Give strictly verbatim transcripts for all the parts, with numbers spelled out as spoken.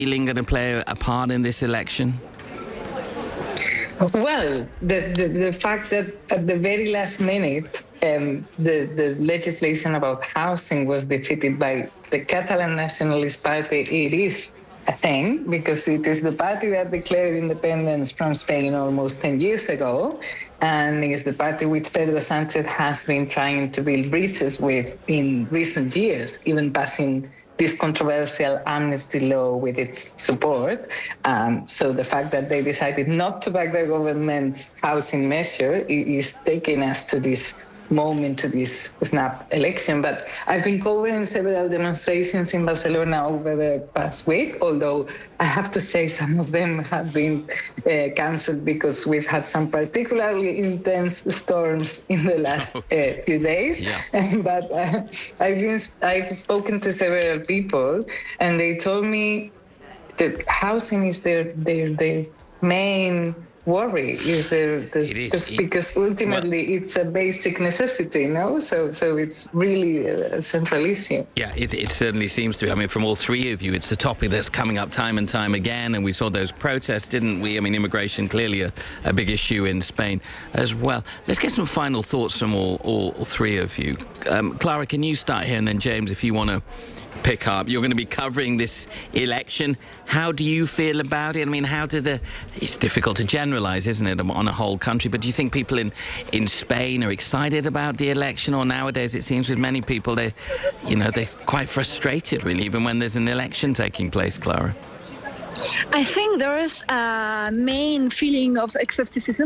feeling going to play a part in this election? Well, the, the, the fact that at the very last minute, um, the, the legislation about housing was defeated by the Catalan Nationalist Party, it is a thing, because it is the party that declared independence from Spain almost ten years ago, and it is the party which Pedro Sánchez has been trying to build bridges with in recent years, even passing this controversial amnesty law with its support. Um, so the fact that they decided not to back the government's housing measure is taking us to this moment, to this snap election. But I've been covering several demonstrations in Barcelona over the past week, although I have to say some of them have been uh, cancelled because we've had some particularly intense storms in the last uh, few days. Yeah. But uh, I've, been, I've spoken to several people, and they told me that housing is their, their, their main worry, is there the, it is because ultimately well, it's a basic necessity, no? So so it's really a central issue. Yeah, it, it certainly seems to be. I mean, from all three of you, it's the topic that's coming up time and time again, and we saw those protests, didn't we? I mean, immigration clearly a, a big issue in Spain as well. Let's get some final thoughts from all, all, all three of you. Um, Clara, can you start here, and then James, if you want to pick up. You're going to be covering this election. How do you feel about it? I mean, how do the... It's difficult to generalise, isn't it, on a whole country, but do you think people in, in Spain are excited about the election, or nowadays it seems with many people, they, you know, they're quite frustrated, really, even when there's an election taking place, Clara? I think there is a main feeling of skepticism.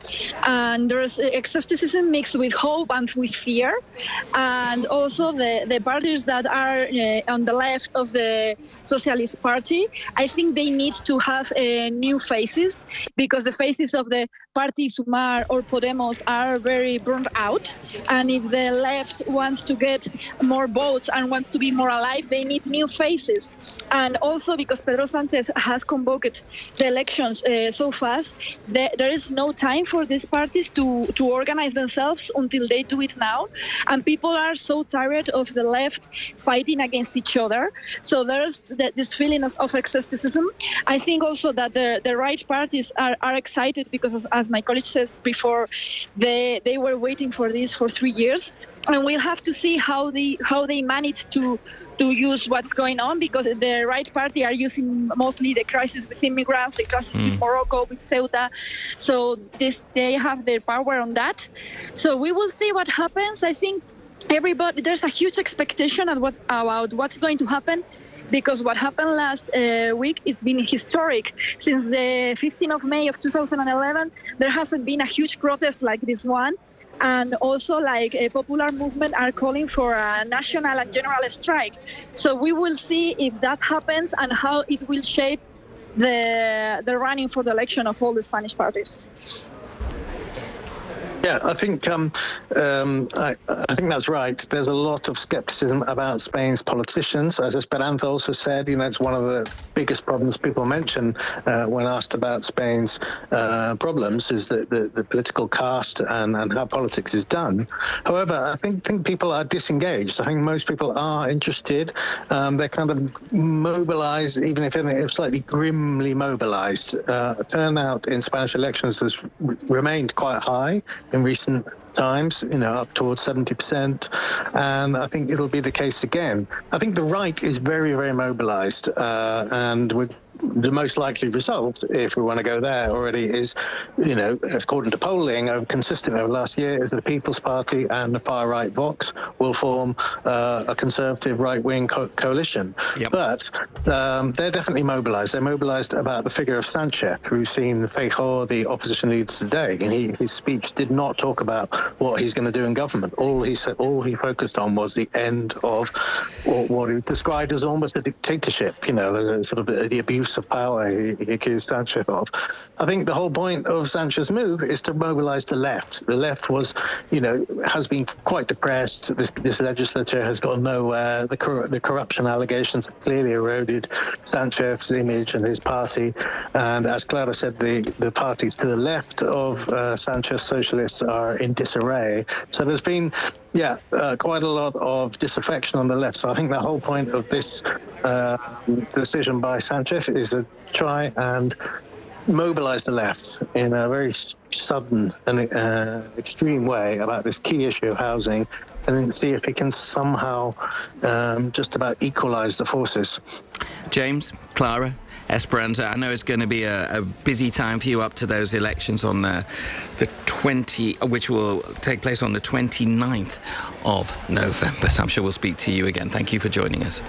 And there's skepticism mixed with hope and with fear, and also the, the parties that are uh, on the left of the Socialist Party, I think they need to have uh, new faces, because the faces of the Parti Sumar or Podemos are very burned out, and if the left wants to get more votes and wants to be more alive, they need new faces. And also because Pedro Sánchez has convoked the elections uh, so fast, there, there is no time for these parties to, to organize themselves until they do it now, and people are so tired of the left fighting against each other. So there's the, this feeling of, of skepticism. I think also that the, the right parties are, are excited because, as, as my colleague says before, they they were waiting for this for three years, and we'll have to see how they how they manage to to use what's going on, because the right party are using mostly the crisis with immigrants, the crisis mm. with Morocco, with Ceuta. So this, they have their power on that. So we will see what happens. I think everybody, there's a huge expectation of what, about what's going to happen, because what happened last uh, week has been historic. Since the fifteenth of May of two thousand eleven, there hasn't been a huge protest like this one. And also, like a popular movement are calling for a national and general strike. So we will see if that happens and how it will shape the, the running for the election of all the Spanish parties. Yeah, I think um, um, I, I think that's right. There's a lot of skepticism about Spain's politicians. As Esperanza also said, you know, it's one of the biggest problems people mention uh, when asked about Spain's uh, problems is the, the, the political caste and, and how politics is done. However, I think, think people are disengaged. I think most people are interested. Um, they're kind of mobilized, even if they're slightly grimly mobilized. Uh, turnout in Spanish elections has r- remained quite high in recent times, you know, up towards seventy percent, and I think it'll be the case again. I think the right is very, very mobilized, uh, and with the most likely result, if we want to go there already, is, you know, according to polling, uh, consistent over last year, is the People's Party and the far-right Vox will form uh, a conservative right-wing co- coalition. Yep. But um, they're definitely mobilized. They're mobilized about the figure of Sanchez, who's seen Feijóo, the opposition leader, today, and he, his speech did not talk about what he's going to do in government. All he said, all he focused on was the end of what he described as almost a dictatorship, you know, the, sort of the, the abuse of power he, he accused Sanchez of. I think the whole point of Sanchez's move is to mobilize the left. The left was, you know, has been quite depressed. This, this legislature has gone nowhere. The, cor- the corruption allegations have clearly eroded Sanchez's image and his party. And as Clara said, the, the parties to the left of uh, Sanchez socialists are in disarray. disarray. So there's been, yeah, uh, quite a lot of disaffection on the left. So I think the whole point of this uh, decision by Sanchez is to try and mobilize the left in a very sudden and uh, extreme way about this key issue of housing, and then see if he can somehow um, just about equalize the forces. James, Clara, Esperanza, I know it's going to be a, a busy time for you up to those elections on uh, the twenty, which will take place on the twenty-ninth of November. So I'm sure we'll speak to you again. Thank you for joining us.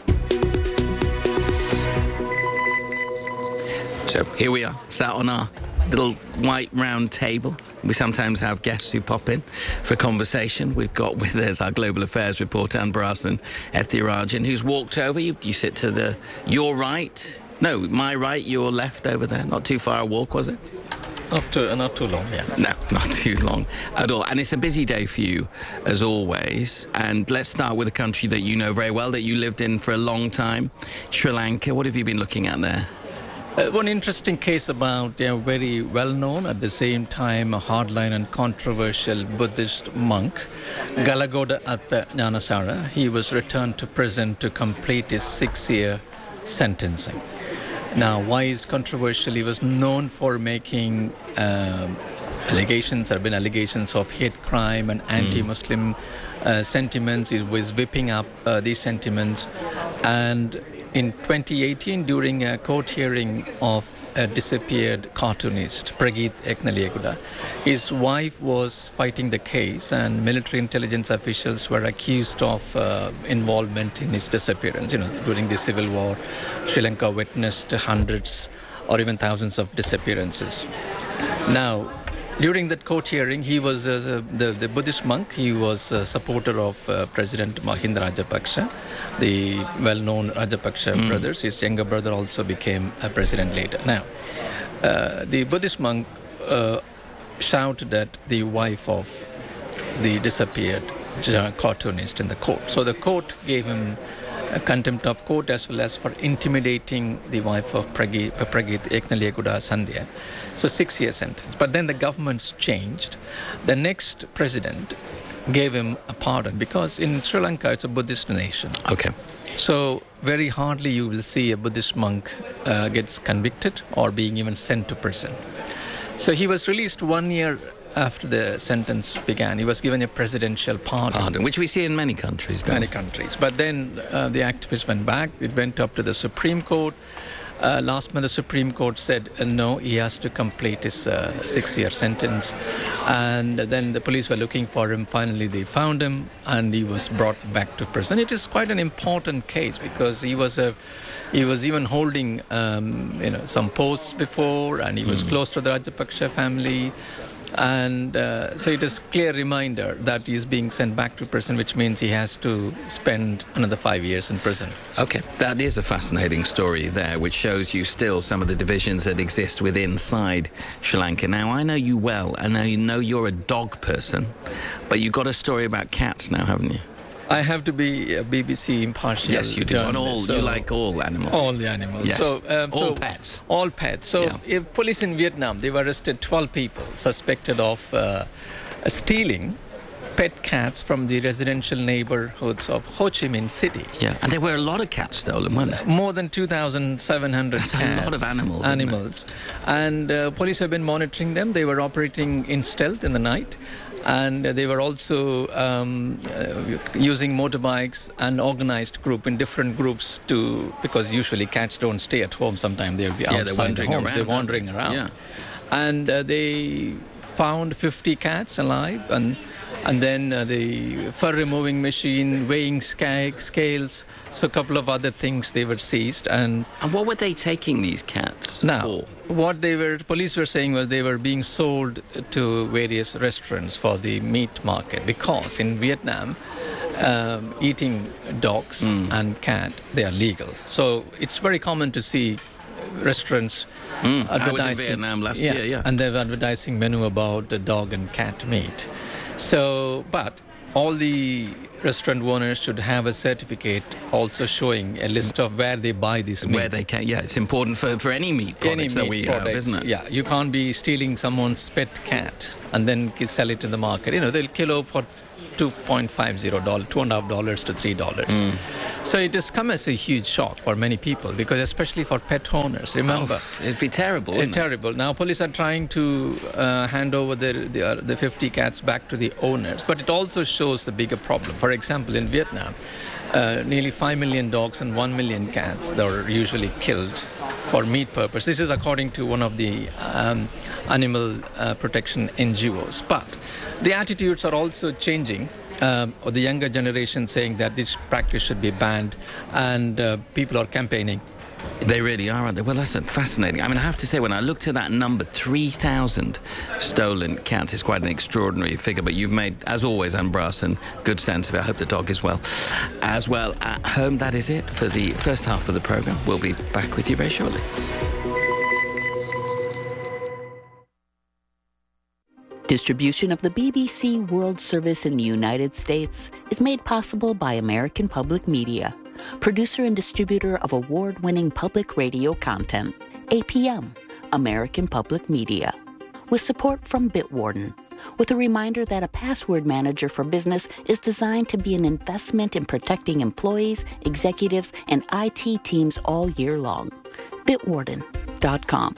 So here we are, sat on our little white round table. We sometimes have guests who pop in for conversation. We've got with us our global affairs reporter, Anbarasan Ethirajan, who's walked over. You, you sit to the your right. No, my right, your left over there. Not too far a walk, was it? Not too, not too long, yeah. No, not too long at all. And it's a busy day for you, as always. And let's start with a country that you know very well, that you lived in for a long time, Sri Lanka. What have you been looking at there? Uh, one interesting case about a very well-known, at the same time, a hardline and controversial Buddhist monk, Galagoda Atta Nyanasara. He was returned to prison to complete his six-year sentencing. Now, why is controversial? He was known for making um, allegations, there have been allegations of hate crime and anti-Muslim uh, sentiments. He was whipping up uh, these sentiments. And in twenty eighteen, during a court hearing of a disappeared cartoonist, Prageet Eknaliyaguda, his wife was fighting the case, and military intelligence officials were accused of uh, involvement in his disappearance. You know, during the civil war, Sri Lanka witnessed hundreds or even thousands of disappearances. Now, during that court hearing, he was uh, the, the Buddhist monk. He was a supporter of uh, President Mahinda Rajapaksa, the well-known Rajapaksa mm. brothers. His younger brother also became a president later. Now, uh, the Buddhist monk uh, shouted at the wife of the disappeared cartoonist in the court. So the court gave him a contempt of court as well as for intimidating the wife of Prageet, Prageet Eknaliyaguda Sandhya. So six-year sentence. But then the governments changed. The next president gave him a pardon because in Sri Lanka it's a Buddhist nation. Okay. So very hardly you will see a Buddhist monk uh, gets convicted or being even sent to prison. So he was released one year after the sentence began. He was given a presidential pardon. Pardon, which we see in many countries. Many countries. But then uh, the activists went back. It went up to the Supreme Court. Uh, last month, the Supreme Court said, uh, no, he has to complete his uh, six-year sentence. And then the police were looking for him. Finally, they found him, and he was brought back to prison. It is quite an important case because he was a, he was even holding, um, you know, some posts before, and he was mm. close to the Rajapaksa family. And uh, so it is a clear reminder that he is being sent back to prison, which means he has to spend another five years in prison. Okay, that is a fascinating story there, which shows you still some of the divisions that exist within inside Sri Lanka. Now, I know you well, and I know you're a dog person, but you've got a story about cats now, haven't you? I have to be a B B C impartial. Yes, you do. On all, so you like all animals. All the animals. Yes. So, um, all so pets. All pets. So, yeah. if police in Vietnam, they've arrested twelve people suspected of uh, stealing pet cats from the residential neighborhoods of Ho Chi Minh City. Yeah, and there were a lot of cats stolen, weren't there? More than two thousand seven hundred That's cats. a lot of animals. Animals. And uh, police have been monitoring them. They were operating in stealth in the night. And they were also um, uh, using motorbikes and organized group in different groups to, because usually cats don't stay at home. Sometimes they'll be yeah, outside they're the homes. around, They're wandering they? around. Yeah. And uh, they found fifty cats alive, and and then uh, the fur removing machine, weighing sca- scales, so a couple of other things they were seized. And and what were they taking these cats now, for? What they were, police were saying was they were being sold to various restaurants for the meat market, because in Vietnam, um, eating dogs mm. and cat, they are legal. So it's very common to see restaurants mm. advertising. I was in Vietnam last yeah, year, yeah. And they're advertising menu about the dog and cat meat. So, but all the restaurant owners should have a certificate also showing a list of where they buy this meat. Where they can, yeah, it's important for, for any meat products any that meat we products, have, isn't it? Yeah, you can't be stealing someone's pet cat and then sell it in the market. You know, they'll kilo for two point five zero dollars, two and a half dollars to three dollars. Mm. So it has come as a huge shock for many people, because especially for pet owners, remember. Oh, it'd be terrible, It's terrible. Now police are trying to uh, hand over the, the, uh, the fifty cats back to the owners, but it also shows the bigger problem. For example, in Vietnam, uh, nearly five million dogs and one million cats that are usually killed for meat purpose. This is according to one of the um, animal uh, protection N G Os. But the attitudes are also changing. Um, or the younger generation saying that this practice should be banned, and uh, people are campaigning. They really are, aren't they? Well, that's fascinating. I mean, I have to say, when I looked at that number, three thousand stolen cats, is quite an extraordinary figure. But you've made, as always, Anne Brasson, good sense of it. I hope the dog is well. As well at home, that is it for the first half of the programme. We'll be back with you very shortly. Distribution of the B B C World Service in the United States is made possible by American Public Media, producer and distributor of award-winning public radio content. A P M, American Public Media, with support from Bitwarden, with a reminder that a password manager for business is designed to be an investment in protecting employees, executives, and I T teams all year long. Bitwarden dot com.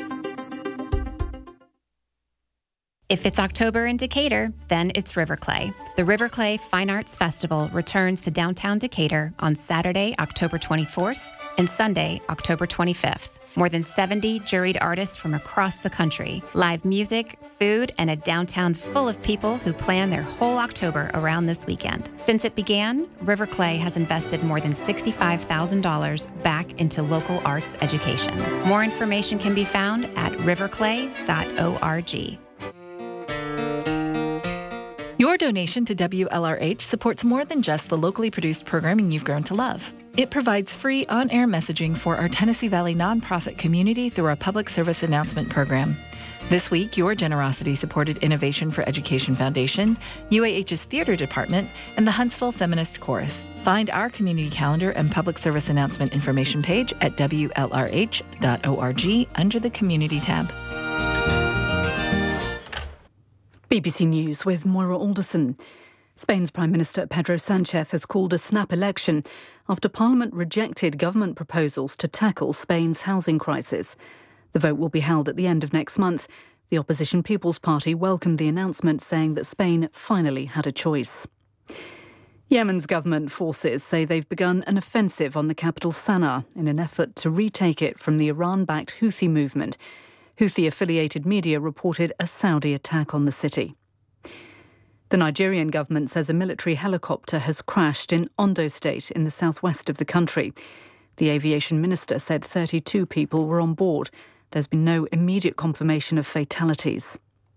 If it's October in Decatur, then it's Riverclay. The Riverclay Fine Arts Festival returns to downtown Decatur on Saturday, October twenty-fourth, and Sunday, October twenty-fifth. More than seventy juried artists from across the country, live music, food, and a downtown full of people who plan their whole October around this weekend. Since it began, Riverclay has invested more than sixty-five thousand dollars back into local arts education. More information can be found at riverclay dot org. Your donation to W L R H supports more than just the locally produced programming you've grown to love. It provides free on-air messaging for our Tennessee Valley nonprofit community through our public service announcement program. This week, your generosity supported Innovation for Education Foundation, U A H's Theater Department, and the Huntsville Feminist Chorus. Find our community calendar and public service announcement information page at W L R H dot org under the Community tab. B B C News with Moira Alderson. Spain's Prime Minister Pedro Sánchez has called a snap election after Parliament rejected government proposals to tackle Spain's housing crisis. The vote will be held at the end of next month. The opposition People's Party welcomed the announcement, saying that Spain finally had a choice. Yemen's government forces say they've begun an offensive on the capital Sana'a in an effort to retake it from the Iran-backed Houthi movement. Houthi-affiliated media reported a Saudi attack on the city. The Nigerian government says a military helicopter has crashed in Ondo State in the southwest of the country. The aviation minister said thirty-two people were on board. There's been no immediate confirmation of fatalities.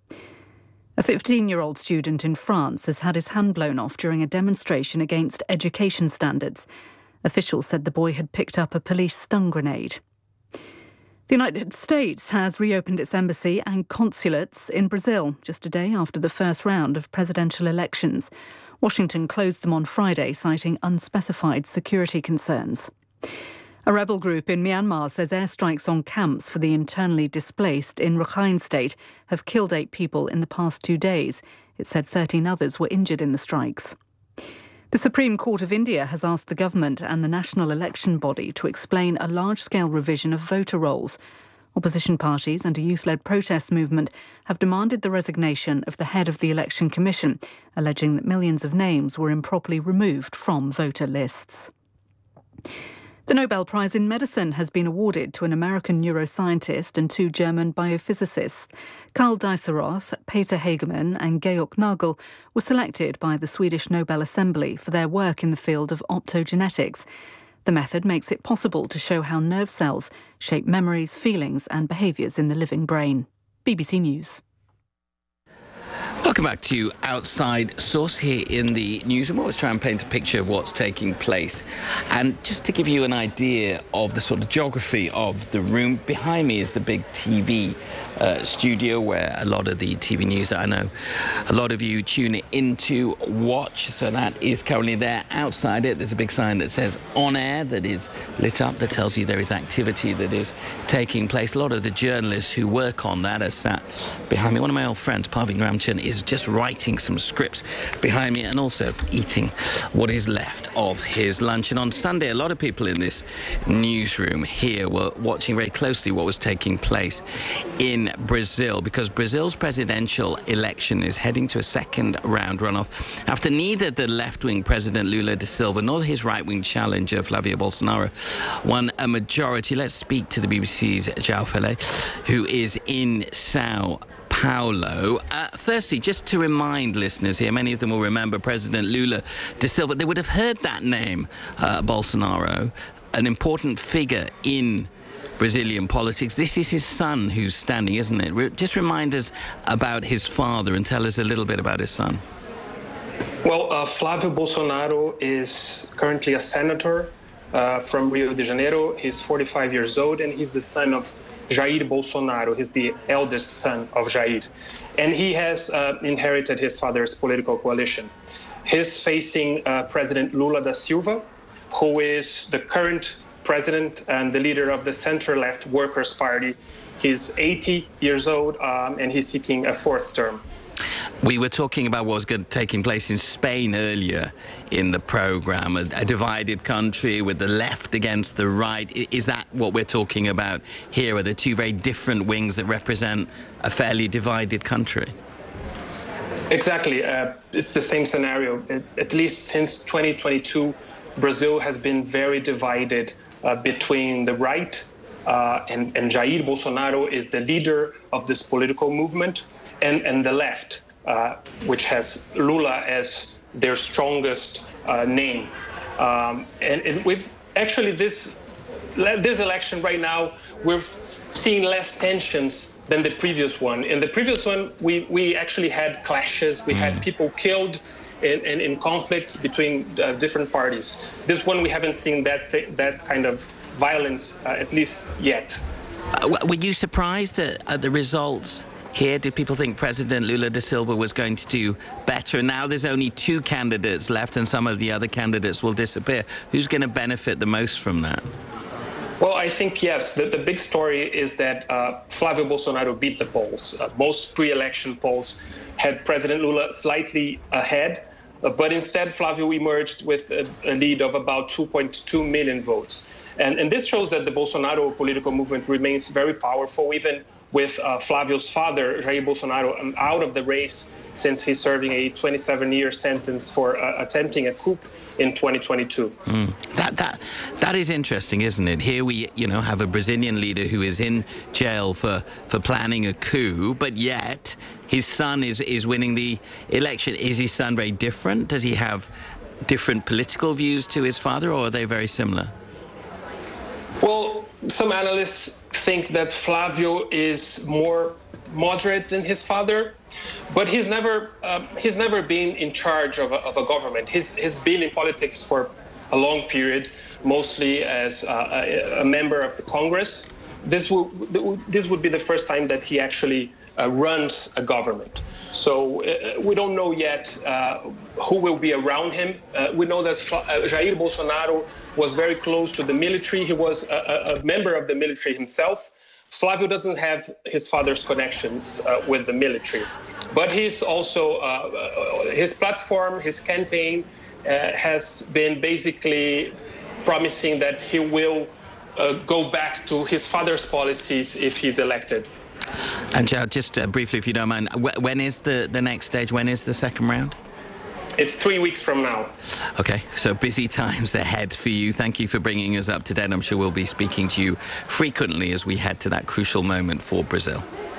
A fifteen-year-old student in France has had his hand blown off during a demonstration against education standards. Officials said the boy had picked up a police stun grenade. The United States has reopened its embassy and consulates in Brazil just a day after the first round of presidential elections. Washington closed them on Friday, citing unspecified security concerns. A rebel group in Myanmar says airstrikes on camps for the internally displaced in Rakhine State have killed eight people in the past two days. It said thirteen others were injured in the strikes. The Supreme Court of India has asked the government and the national election body to explain a large-scale revision of voter rolls. Opposition parties and a youth-led protest movement have demanded the resignation of the head of the Election Commission, alleging that millions of names were improperly removed from voter lists. The Nobel Prize in Medicine has been awarded to an American neuroscientist and two German biophysicists. Karl Diceros, Peter Hagemann and Georg Nagel were selected by the Swedish Nobel Assembly for their work in the field of optogenetics. The method makes it possible to show how nerve cells shape memories, feelings and behaviours in the living brain. B B C News. Welcome back to Outside Source here in the newsroom. Always try and paint a picture of what's taking place. And just to give you an idea of the sort of geography of the room, behind me is the big T V uh, studio where a lot of the T V news that I know a lot of you tune into watch. So that is currently there. Outside it, there's a big sign that says on air that is lit up that tells you there is activity that is taking place. A lot of the journalists who work on that are sat behind me. One of my old friends, Parveen Ramchan, is just writing some scripts behind me and also eating what is left of his lunch. And on Sunday, a lot of people in this newsroom here were watching very closely what was taking place in Brazil, because Brazil's presidential election is heading to a second round runoff after neither the left-wing President Lula da Silva nor his right-wing challenger Flavio Bolsonaro won a majority. Let's speak to the B B C's João Fele, who is in Sao Paulo. Uh, firstly, just to remind listeners here, many of them will remember President Lula da Silva. They would have heard that name, uh, Bolsonaro, an important figure in Brazilian politics. This is his son who's standing, isn't it? Re- just remind us about his father and tell us a little bit about his son. Well, uh, Flavio Bolsonaro is currently a senator uh, from Rio de Janeiro. He's forty-five years old, and he's the son of Jair Bolsonaro. He's the eldest son of Jair. And he has uh, inherited his father's political coalition. He's facing uh, President Lula da Silva, who is the current president and the leader of the center-left Workers' Party. He's eighty years old, um, and he's seeking a fourth term. We were talking about what was good, taking place in Spain earlier in the program, a, a divided country with the left against the right. Is that what we're talking about here? Are the two very different wings that represent a fairly divided country? Exactly. Uh, it's the same scenario. It, at least since twenty twenty-two, Brazil has been very divided uh, between the right uh, and, and Jair Bolsonaro is the leader of this political movement, and, and the left, uh, which has Lula as their strongest uh, name. Um, and, and we've actually, this, this election right now, we're seeing less tensions than the previous one. In the previous one, we, we actually had clashes, we mm. had people killed in, in, in conflicts between uh, different parties. This one, we haven't seen that, th- that kind of violence, uh, at least yet. Uh, were you surprised at, at the results here? Did people think President Lula da Silva was going to do better? And now there's only two candidates left and some of the other candidates will disappear. Who's going to benefit the most from that? Well, I think, yes, the, the big story is that uh, Flavio Bolsonaro beat the polls. Uh, most pre-election polls had President Lula slightly ahead, uh, but instead Flavio emerged with a, a lead of about two point two million votes. And, and this shows that the Bolsonaro political movement remains very powerful, even with uh, Flavio's father, Jair Bolsonaro, out of the race since he's serving a twenty-seven year sentence for uh, attempting a coup in twenty twenty-two. Mm. That that that is interesting, isn't it? Here we, you know, have a Brazilian leader who is in jail for, for planning a coup, but yet his son is, is winning the election. Is his son very different? Does he have different political views to his father, or are they very similar? Well, some analysts think that Flavio is more moderate than his father, but he's never um, he's never been in charge of a, of a government. He's he's been in politics for a long period, mostly as uh, a, a member of the Congress. This would this would be the first time that he actually uh, runs a government. So uh, we don't know yet uh, who will be around him. Uh, we know that uh, Jair Bolsonaro was very close to the military. He was a, a member of the military himself. Flavio doesn't have his father's connections uh, with the military, but he's also, uh, his platform, his campaign uh, has been basically promising that he will uh, go back to his father's policies if he's elected. And Joe, just uh, briefly, if you don't mind, wh- when is the, the next stage? When is the second round? It's three weeks from now. Okay, so busy times ahead for you. Thank you for bringing us up to date. I'm sure we'll be speaking to you frequently as we head to that crucial moment for Brazil.